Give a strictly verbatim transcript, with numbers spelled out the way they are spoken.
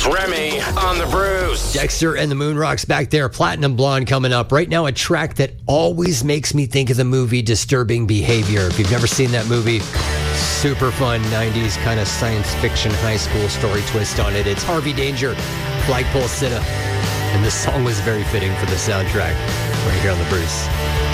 It's Remy on the Bruce. Dexter and the Moon Rocks back there. Platinum Blonde coming up. Right now, a track that always makes me think of the movie Disturbing Behavior. If you've never seen that movie, super fun nineties kind of science fiction high school story twist on it. It's Harvey Danger, Flagpole Sitta. And this song was very fitting for the soundtrack right here on the Bruce.